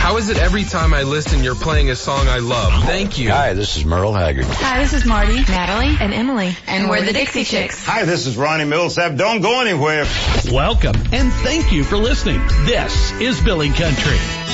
How is it every time I listen you're playing a song I love? Thank you. Hi, this is Merle Haggard. Hi, this is Marty, Natalie, and Emily. And we're the Dixie Chicks. Hi, this is Ronnie Millsap. Don't go anywhere. Welcome, and thank you for listening. This is Billy Country.